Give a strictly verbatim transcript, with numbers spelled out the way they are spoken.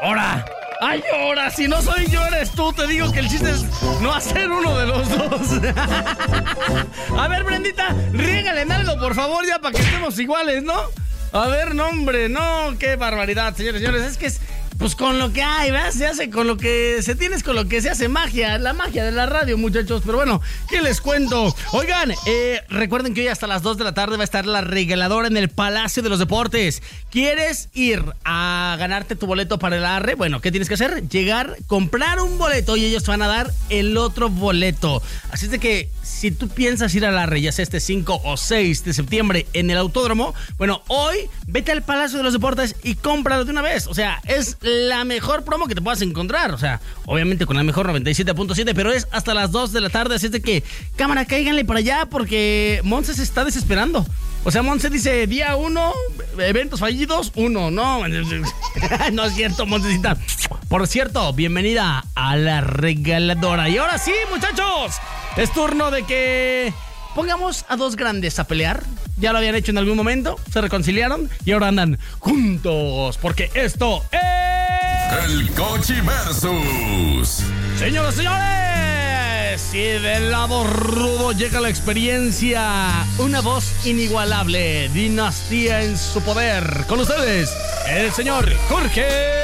¡Hora! ¡Ay, ahora! Si no soy yo, eres tú. Te digo que el chiste es no hacer uno de los dos. A ver, Brendita, riégale en algo, por favor, ya para que estemos iguales, ¿no? A ver, no, hombre, no, qué barbaridad, señores, señores. Es que es, pues con lo que hay, ¿verdad? Se hace con lo que se tiene, es con lo que se hace magia, la magia de la radio, muchachos. Pero bueno, ¿qué les cuento? Oigan, eh, recuerden que hoy hasta las dos de la tarde va a estar la regaladora en el Palacio de los Deportes. ¿Quieres ir a ganarte tu boleto para el Arre? Bueno, ¿qué tienes que hacer? Llegar, comprar un boleto y ellos te van a dar el otro boleto. Así es de que si tú piensas ir al Arre, ya sea este cinco o seis de septiembre en el Autódromo, bueno, hoy vete al Palacio de los Deportes y cómpralo de una vez. O sea, es la mejor promo que te puedas encontrar. O sea, obviamente con la mejor noventa y siete punto siete, pero es hasta las dos de la tarde. Así es de que, cámara, cáiganle para allá porque Monse se está desesperando. O sea, Monse dice, día uno, eventos fallidos, uno. No, no es cierto, Moncecita. Por cierto, bienvenida a la regaladora. Y ahora sí, muchachos, es turno de que pongamos a dos grandes a pelear. Ya lo habían hecho en algún momento, se reconciliaron y ahora andan juntos. Porque esto es... El Cochi Versus. Señoras y señores, y del lado rudo llega la experiencia. Una voz inigualable, dinastía en su poder. Con ustedes, el señor Jorge